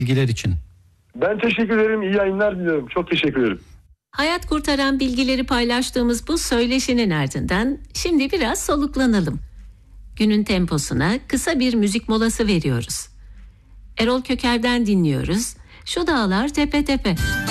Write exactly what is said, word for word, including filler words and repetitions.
bilgiler için. Ben teşekkür ederim. İyi yayınlar diliyorum. Çok teşekkür ederim. Hayat kurtaran bilgileri paylaştığımız bu söyleşinin ardından şimdi biraz soluklanalım. Günün temposuna kısa bir müzik molası veriyoruz. Erol Köker'den dinliyoruz. Şu dağlar tepe tepe.